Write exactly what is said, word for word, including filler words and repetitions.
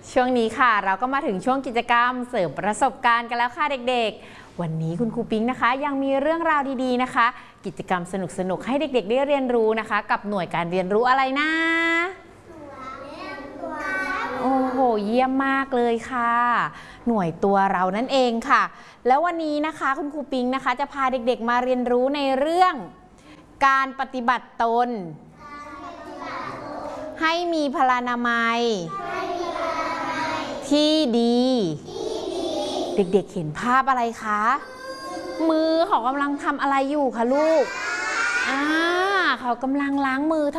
ช่วงนี้ค่ะเราก็มาถึงช่วงกิจกรรมเสริมประสบการณ์กันแล้วค่ะเด็กๆวันนี้คุณครูปิ๊งนะคะยังมีเรื่องราวดีๆนะคะกิจกรรมสนุกๆให้เด็กๆได้เรียนรู้นะคะกับหน่วยการเรียนรู้อะไรนะโอ้โหเยี่ยมมากเลยค่ะหน่วยตัวเรานั่นเองค่ะแล้ววันนี้นะคะคุณครูปิ๊งนะคะจะพาเด็กๆมาเรียนรู้ในเรื่องการปฏิบัติตนให้มีพลานามัยที่ดีเด็กๆเห็นภาพอะไรคะมือเขากำลังทำอะไรอยู่คะลูกอ่าเขากำลังล้างมือ